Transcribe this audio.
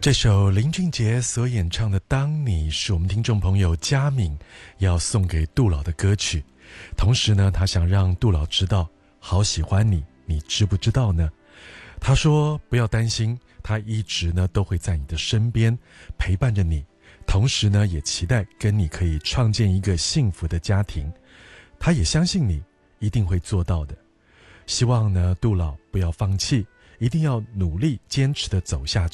这首林俊杰所演唱的《当你》是我们听众朋友嘉敏要送给杜老的歌曲，同时呢，他想让杜老知道，好喜欢你，你知不知道呢？他说不要担心，他一直呢都会在你的身边陪伴着你，同时呢也期待跟你可以创建一个幸福的家庭，他也相信你一定会做到的。希望呢杜老不要放弃，一定要努力坚持的走下去。